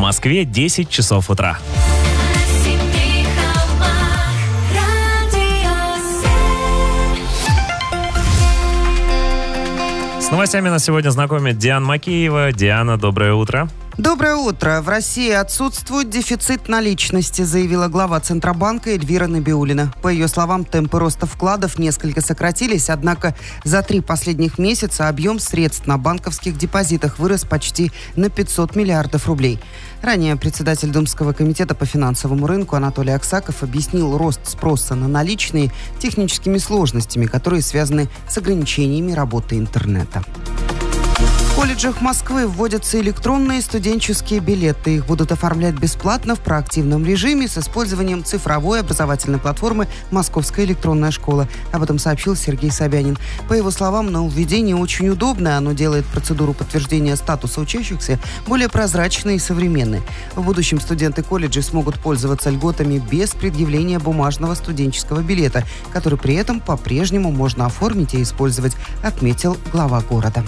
Москве 10 часов утра. С новостями нас сегодня знакомит Диана Макеева. Диана, доброе утро. Доброе утро. В России отсутствует дефицит наличности, заявила глава Центробанка Эльвира Набиуллина. По ее словам, темпы роста вкладов несколько сократились, однако за 3 последних месяца объем средств на банковских депозитах вырос почти на 500 миллиардов рублей. Ранее председатель Думского комитета по финансовому рынку Анатолий Аксаков объяснил рост спроса на наличные техническими сложностями, которые связаны с ограничениями работы интернета. В колледжах Москвы вводятся электронные студенческие билеты. Их будут оформлять бесплатно в проактивном режиме с использованием цифровой образовательной платформы «Московская электронная школа». Об этом сообщил Сергей Собянин. По его словам, нововведение очень удобное. Оно делает процедуру подтверждения статуса учащихся более прозрачной и современной. В будущем студенты колледжей смогут пользоваться льготами без предъявления бумажного студенческого билета, который при этом по-прежнему можно оформить и использовать, отметил глава города.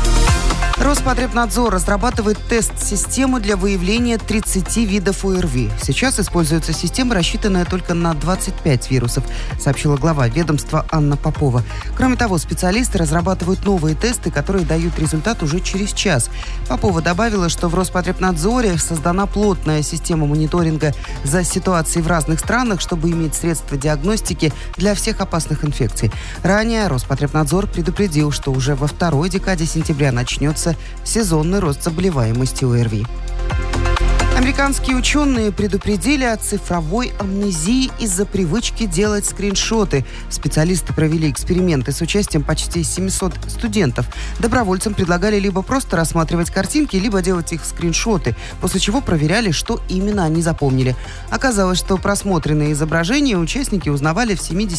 Роспотребнадзор разрабатывает тест-систему для выявления 30 видов ОРВИ. Сейчас используется система, рассчитанная только на 25 вирусов, сообщила глава ведомства Анна Попова. Кроме того, специалисты разрабатывают новые тесты, которые дают результат уже через час. Попова добавила, что в Роспотребнадзоре создана плотная система мониторинга за ситуацией в разных странах, чтобы иметь средства диагностики для всех опасных инфекций. Ранее Роспотребнадзор предупредил, что уже во второй декаде сентября начнется сезонный рост заболеваемости ОРВИ. Американские ученые предупредили о цифровой амнезии из-за привычки делать скриншоты. Специалисты провели эксперименты с участием почти 700 студентов. Добровольцам предлагали либо просто рассматривать картинки, либо делать их скриншоты, после чего проверяли, что именно они запомнили. Оказалось, что просмотренные изображения участники узнавали в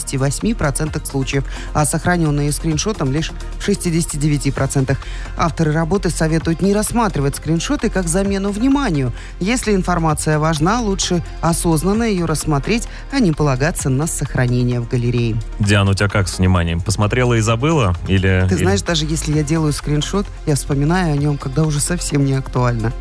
78% случаев, а сохраненные скриншотом лишь в 69%. Авторы работы советуют не рассматривать скриншоты как замену вниманию. Если информация важна, лучше осознанно ее рассмотреть, а не полагаться на сохранение в галерее. Диана, у тебя как с вниманием? Посмотрела и забыла? Или... Ты знаешь, даже если я делаю скриншот, я вспоминаю о нем, когда уже совсем не актуально.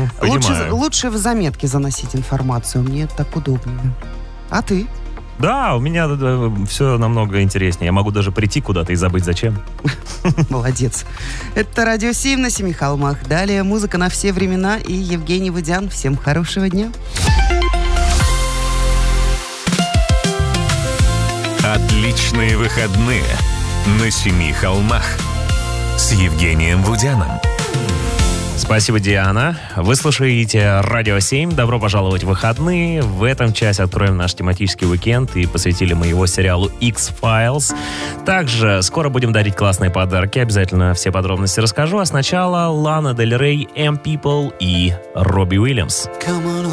Лучше в заметке заносить информацию, мне так удобнее. А ты? Да, у меня все намного интереснее. Я могу даже прийти куда-то и забыть зачем. Молодец. Это Радио 7 на Семи холмах. Далее музыка на все времена и Евгений Водян. Всем хорошего дня. Отличные выходные на Семи холмах с Евгением Водяном. Спасибо, Диана. Вы слушаете Радио 7. Добро пожаловать в выходные. В этом часе откроем наш тематический уикенд и посвятили мы его сериалу X-Files. Также скоро будем дарить классные подарки. Обязательно все подробности расскажу. А сначала Лана Дель Рей, M-People и Робби Уильямс.